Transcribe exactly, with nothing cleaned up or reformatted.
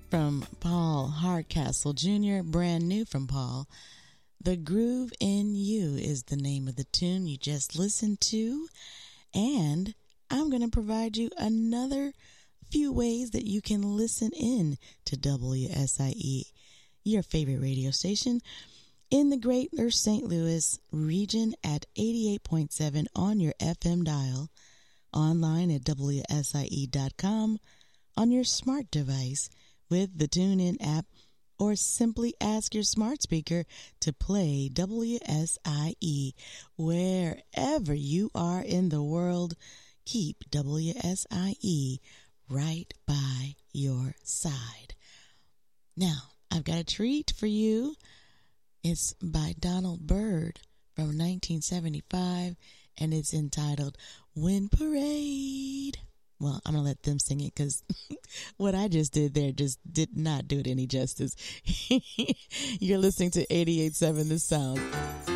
from Paul Hardcastle Junior, brand new from Paul. The Groove in You is the name of the tune you just listened to, and I'm going to provide you another few ways that you can listen in to W S I E, your favorite radio station in the greater Saint Louis region at eighty-eight point seven on your F M dial, online at W S I E dot com, on your smart device with the TuneIn app, or simply ask your smart speaker to play W S I E wherever you are in the world. Keep W S I E right by your side. Now, I've got a treat for you. It's by Donald Byrd from nineteen seventy-five, and it's entitled Wind Parade. Well, I'm going to let them sing it because what I just did there just did not do it any justice. You're listening to eighty-eight point seven The Sound.